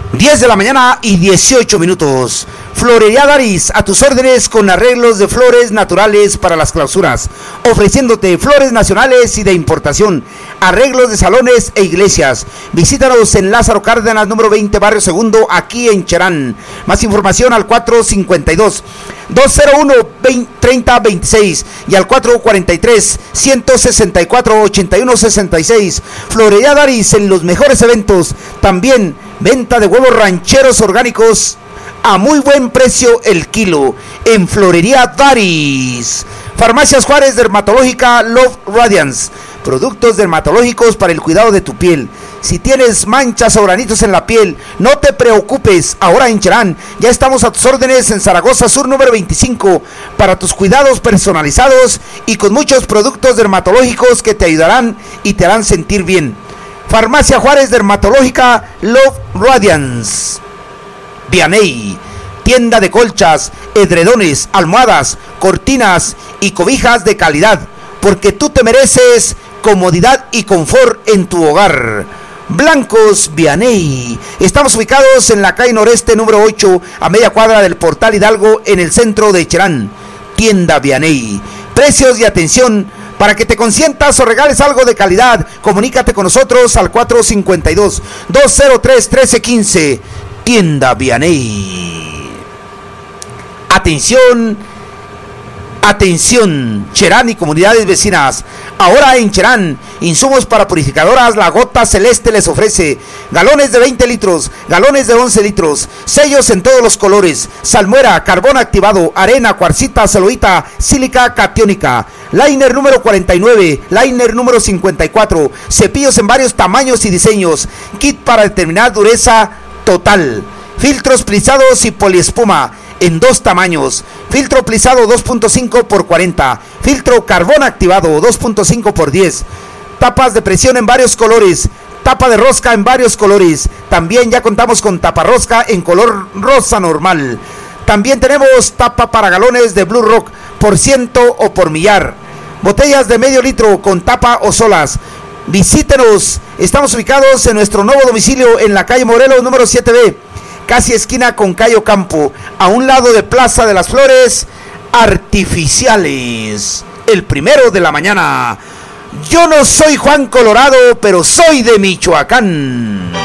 10 de la mañana y 18 minutos. Florería Daris, a tus órdenes con arreglos de flores naturales para las clausuras, ofreciéndote flores nacionales y de importación, arreglos de salones e iglesias. Visítanos en Lázaro Cárdenas, número 20, Barrio Segundo, aquí en Cherán. Más información al 452-201-3026 y al 443-164-8166. Florería Daris en los mejores eventos. También venta de huevos rancheros orgánicos a muy buen precio el kilo en Florería Daris. Farmacias Juárez Dermatológica Love Radiance, productos dermatológicos para el cuidado de tu piel. Si tienes manchas o granitos en la piel, no te preocupes. Ahora en Cherán ya estamos a tus órdenes en Zaragoza Sur número 25 para tus cuidados personalizados y con muchos productos dermatológicos que te ayudarán y te harán sentir bien. Farmacia Juárez Dermatológica Love Radiance. Vianey, tienda de colchas, edredones, almohadas, cortinas y cobijas de calidad, porque tú te mereces comodidad y confort en tu hogar. Blancos Vianey. Estamos ubicados en la calle Noreste número 8, a media cuadra del Portal Hidalgo, en el centro de Cherán. Tienda Vianey. Precios y atención para que te consientas o regales algo de calidad. Comunícate con nosotros al 452-203-1315. Tienda Vianey. Atención, atención, Cherán y comunidades vecinas. Ahora en Cherán, insumos para purificadoras, la Gota Celeste les ofrece galones de 20 litros, galones de 11 litros, sellos en todos los colores, salmuera, carbón activado, arena, cuarcita, celuita, sílica, catiónica, liner número 49, liner número 54, cepillos en varios tamaños y diseños, kit para determinar dureza total, filtros plisados y poliespuma en 2 tamaños, filtro plisado 2.5 por 40, filtro carbón activado 2.5 por 10, tapas de presión en varios colores, tapa de rosca en varios colores. También ya contamos con tapa rosca en color rosa normal. También tenemos tapa para galones de Blue Rock por ciento o por millar, botellas de medio litro con tapa o solas. Visítenos, estamos ubicados en nuestro nuevo domicilio en la calle Morelos número 7B, casi esquina con Cayo Campo, a un lado de Plaza de las Flores Artificiales. El 1 de la mañana. Yo no soy Juan Colorado, pero soy de Michoacán.